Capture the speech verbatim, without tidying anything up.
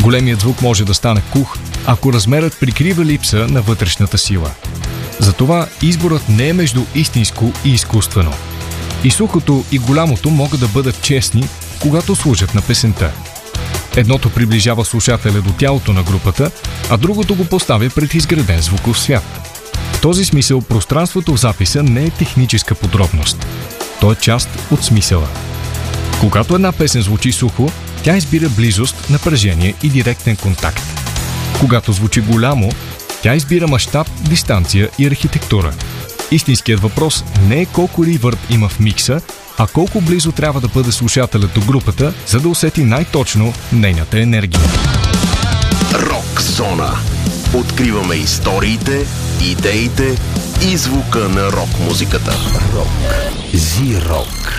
Големият звук може да стане кух, ако размерът прикрива липса на вътрешната сила. Затова изборът не е между истинско и изкуствено. И сухото, и голямото могат да бъдат честни, когато служат на песента. Едното приближава слушателя до тялото на групата, а другото го поставя пред изграден звуков свят. В този смисъл пространството в записа не е техническа подробност. То е част от смисъла. Когато една песен звучи сухо, тя избира близост, напрежение и директен контакт. Когато звучи голямо, тя избира мащаб, дистанция и архитектура. Истинският въпрос не е колко ревърб има в микса, а колко близо трябва да бъде слушателят до групата, за да усети най-точно нейната енергия. Рок Зона. Откриваме историите, идеите и звука на рок музиката. Рок. Зи-рок.